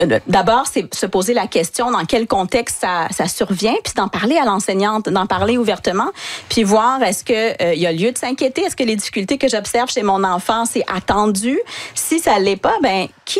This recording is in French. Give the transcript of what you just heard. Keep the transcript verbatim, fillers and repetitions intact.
d'abord, c'est se poser la question dans quel contexte ça, ça survient, puis d'en parler à l'enseignante, d'en parler ouvertement, puis voir est-ce que euh, il y a lieu de s'inquiéter, est-ce que les difficultés que j'observe chez mon enfant, c'est attendu. Si ça l'est pas, ben qui